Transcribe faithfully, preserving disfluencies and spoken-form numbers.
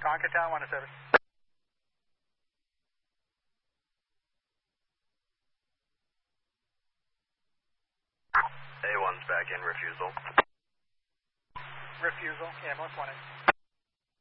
Concord Tower, one to service. A one's back in, refusal. Refusal, ambulance one eight.